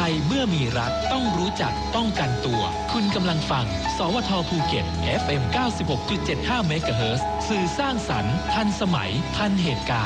ยเมื่อมีรักต้องรู้จักป้องกันตัวคุณกำลังฟังสวทภูเก็ต FM 96.75 เมกะเฮิรตซ์สื่อสร้างสรรค์ทันสมัยทันเหตุการณ์